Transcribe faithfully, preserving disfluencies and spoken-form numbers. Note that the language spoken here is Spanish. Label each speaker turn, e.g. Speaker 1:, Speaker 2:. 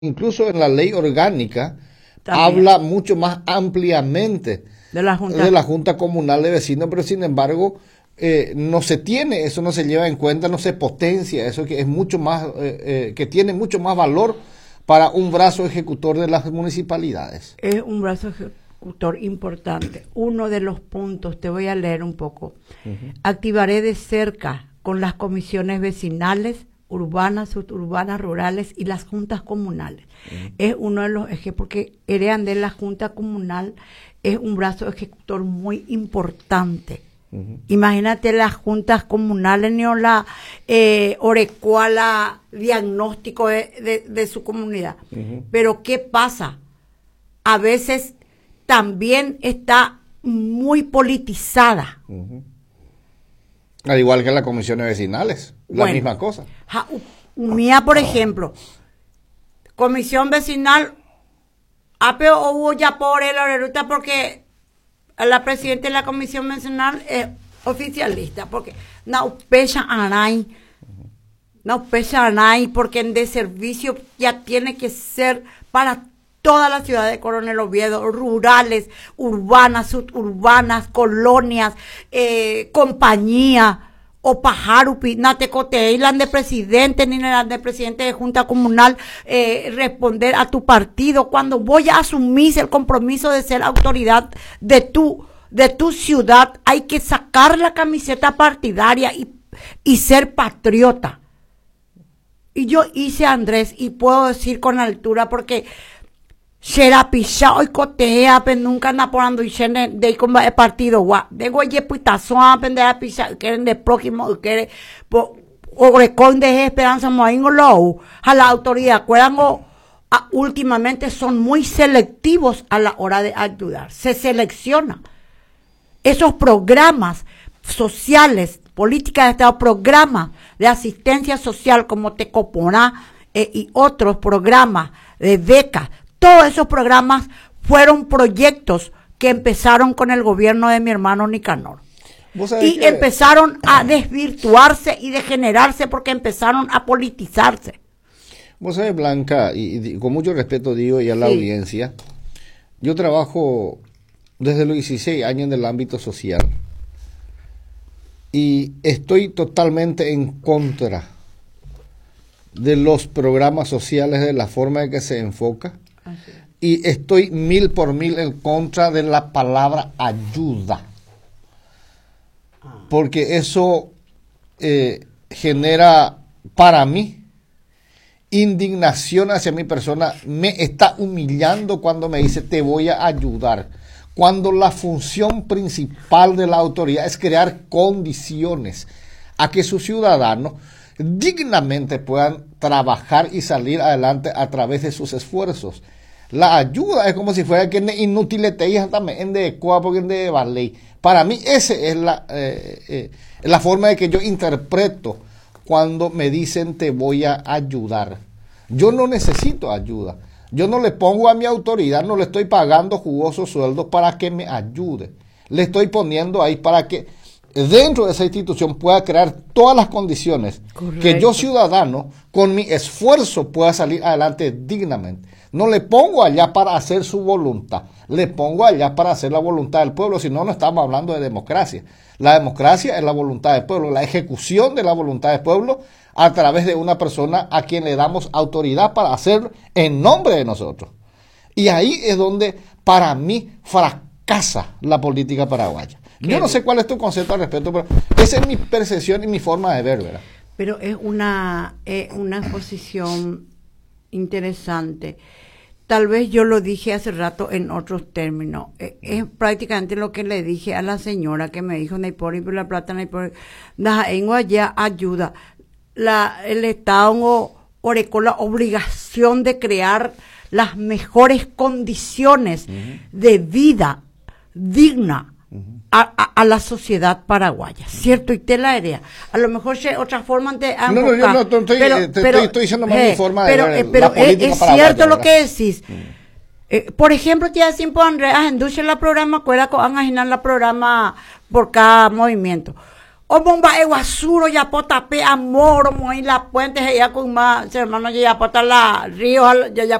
Speaker 1: incluso en la ley orgánica, también habla mucho más ampliamente
Speaker 2: de la Junta,
Speaker 1: de la Junta Comunal de Vecinos, pero sin embargo eh, no se tiene, eso no se lleva en cuenta, no se potencia, eso que es mucho más, eh, eh, que tiene mucho más valor para un brazo ejecutor de las municipalidades.
Speaker 2: Es un brazo ejecutor importante. Uno de los puntos, te voy a leer un poco. Uh-huh. Activaré de cerca con las comisiones vecinales, urbanas, suburbanas, rurales y las juntas comunales. Uh-huh. Es uno de los ejemplos, porque heredan de la Junta Comunal, es un brazo ejecutor muy importante. Uh-huh. Imagínate las juntas comunales, ni la eh, orecuala diagnóstico de, de, de su comunidad. Uh-huh. Pero ¿qué pasa? A veces también está muy politizada.
Speaker 1: Uh-huh. Al igual que las comisiones vecinales, la bueno, misma cosa.
Speaker 2: Ja, mía, por ejemplo, comisión vecinal, apeo o hubo ya por el oreruta porque la presidenta de la comisión vecinal es oficialista, porque no pesa a nadie, no pesa a nadie, porque en de servicio ya tiene que ser para toda la ciudad de Coronel Oviedo, rurales, urbanas, suburbanas, colonias, eh, compañía, o pajarupi, natecote, y la de presidente, ni la de presidente de Junta Comunal, eh, responder a tu partido, cuando voy a asumir el compromiso de ser autoridad de tu, de tu ciudad, hay que sacar la camiseta partidaria y, y ser patriota. Y yo hice, Andrés, y puedo decir con altura, porque será pisado y cotea, pero nunca naporando y de, de como el partido gua. De goye pitazo a aprender a pisar, que de próximo, que o reconde esperanza moingo low. A la autoridad, acuerdan o últimamente son muy selectivos a la hora de ayudar. Se selecciona. Esos programas sociales, políticas de Estado, programas de asistencia social como Tecoponá eh, y otros programas de becas. Todos esos programas fueron proyectos que empezaron con el gobierno de mi hermano Nicanor. Y que empezaron a desvirtuarse y degenerarse porque empezaron a politizarse.
Speaker 1: Vos sabés, Blanca, y, y con mucho respeto digo y a la sí. audiencia, yo trabajo desde los dieciséis años en el ámbito social y estoy totalmente en contra de los programas sociales, de la forma en que se enfoca. Así. Y estoy mil por mil en contra de la palabra ayuda, porque eso eh, genera para mí indignación hacia mi persona. Me está humillando cuando me dice te voy a ayudar, cuando la función principal de la autoridad es crear condiciones a que sus ciudadanos dignamente puedan trabajar y salir adelante a través de sus esfuerzos. La ayuda es como si fuera que inútil te hija también en de coa porque en de ballet. Para mí esa es la eh, eh, la forma de que yo interpreto cuando me dicen te voy a ayudar. Yo no necesito ayuda. Yo no le pongo a mi autoridad, no le estoy pagando jugosos sueldos para que me ayude. Le estoy poniendo ahí para que dentro de esa institución pueda crear todas las condiciones. Correcto. Que yo ciudadano con mi esfuerzo pueda salir adelante dignamente. No le pongo allá para hacer su voluntad, le pongo allá para hacer la voluntad del pueblo, si no, no estamos hablando de democracia. La democracia es la voluntad del pueblo, la ejecución de la voluntad del pueblo a través de una persona a quien le damos autoridad para hacer en nombre de nosotros. Y ahí es donde para mí fracasa la política paraguaya. Yo no sé cuál es tu concepto al respecto, pero esa es mi percepción y mi forma de ver, ¿verdad?
Speaker 2: Pero es una, eh, una exposición interesante. Tal vez yo lo dije hace rato en otros términos. Eh, es prácticamente lo que le dije a la señora que me dijo, Naipori, por la plata, Naipori, en allá ayuda. La, el Estado orecó la obligación de crear las mejores condiciones uh-huh. de vida digna uh-huh. a, a, a la sociedad paraguaya, ¿cierto? Y te la idea. A lo mejor se otra forma de
Speaker 1: enfocar, no, no, yo no, estoy,
Speaker 2: pero,
Speaker 1: te,
Speaker 2: pero,
Speaker 1: estoy diciendo más
Speaker 2: eh,
Speaker 1: mi forma
Speaker 2: pero,
Speaker 1: de ver
Speaker 2: eh, pero
Speaker 1: la política
Speaker 2: es, es
Speaker 1: paraguaya,
Speaker 2: cierto lo
Speaker 1: ¿verdad?
Speaker 2: que decís.
Speaker 1: Uh-huh.
Speaker 2: Eh, por ejemplo, te hacen Andrés, induce la programa, cuela con imaginar la programa por cada movimiento. o bomba e guasuro ya pota pe amor mo en la puente ya con más hermano ya pota la río ya